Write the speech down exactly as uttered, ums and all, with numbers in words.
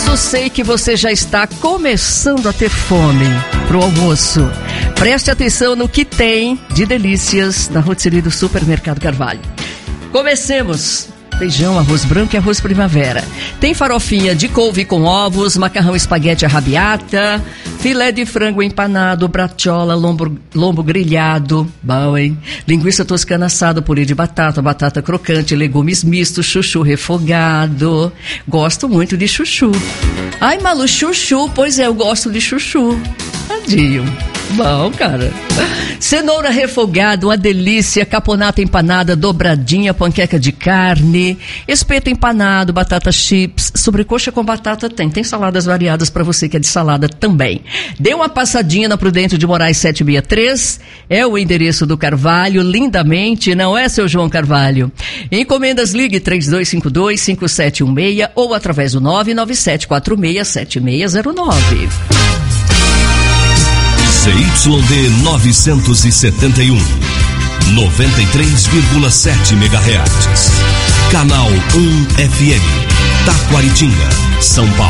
almoço, sei que você já está começando a ter fome pro almoço. Preste atenção no que tem de delícias na rotisserie do Supermercado Carvalho. Comecemos. Feijão, arroz branco e arroz primavera. Tem farofinha de couve com ovos, macarrão espaguete arrabiata, filé de frango empanado, bratiola, lombo, lombo grelhado, bom, hein? Linguiça toscana assada, purê de batata, batata crocante, legumes mistos, chuchu refogado. Gosto muito de chuchu. Ai, Malu, chuchu, pois é, eu gosto de chuchu. Tadinho. Bom, cara. Cenoura refogada, uma delícia. Caponata empanada, dobradinha, panqueca de carne, espeto empanado, batata chips, sobrecoxa com batata tem. Tem saladas variadas para você que é de salada também. Dê uma passadinha na Prudente de Moraes setecentos e sessenta e três. É o endereço do Carvalho, lindamente, não é, seu João Carvalho? Encomendas, ligue três dois cinco dois, cinco sete um seis ou através do nove nove sete quatro seis, sete seis zero nove. C Y D novecentos e setenta e um, noventa e três vírgula sete megahertz. Canal um F M, Taquaritinga, São Paulo.